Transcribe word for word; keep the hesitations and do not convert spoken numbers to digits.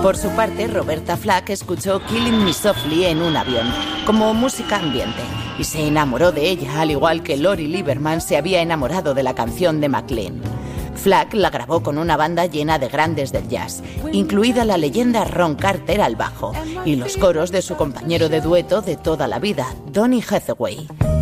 Por su parte, Roberta Flack escuchó Killing Me Softly en un avión, como música ambiente, y se enamoró de ella, al igual que Lori Lieberman se había enamorado de la canción de McLean. Flack la grabó con una banda llena de grandes del jazz, incluida la leyenda Ron Carter al bajo, y los coros de su compañero de dueto de toda la vida, Donny Hathaway.